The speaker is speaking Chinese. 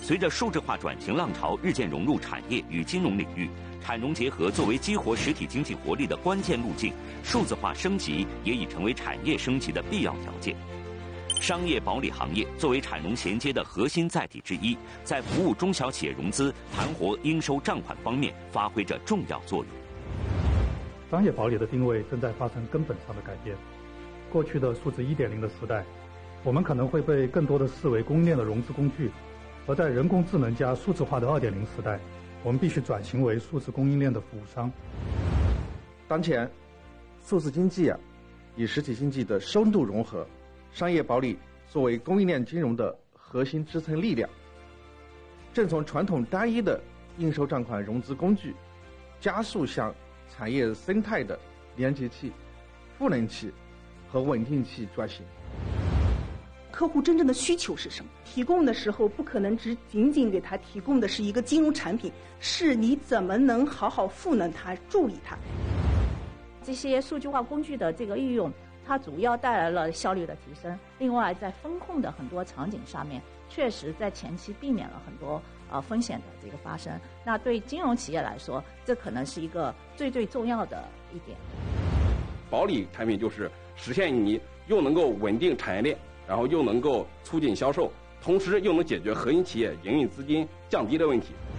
随着数字化转型浪潮日渐融入产业与金融领域，产融结合作为激活实体经济活力的关键路径，数字化升级也已成为产业升级的必要条件。商业保理行业作为产融衔接的核心载体之一，在服务中小企业融资、盘活应收账款方面发挥着重要作用。 商业保理的定位正在发生根本上的改变。过去的数字1.0的时代，我们可能会被更多的视为供应链的融资工具，而在人工智能加数字化的2.0时代，我们必须转型为数字供应链的服务商。 当前，数字经济与实体经济的深度融合，商业保理作为供应链金融的核心支撑力量，正从传统单一的应收账款融资工具，加速向产业生态的连接器、赋能器和稳定器转型。 客户真正的需求是什么？提供的时候不可能仅仅给他提供的是一个金融产品，是你怎么能好好赋能他、助力他。 这些数据化工具的这个应用，它主要带来了效率的提升。另外，在风控的很多场景上面，确实在前期避免了很多风险的这个发生。那对金融企业来说，这可能是一个最重要的一点。 保理产品就是实现你又能够稳定产业链，然后又能够促进销售，同时又能解决核心企业营运资金降低的问题。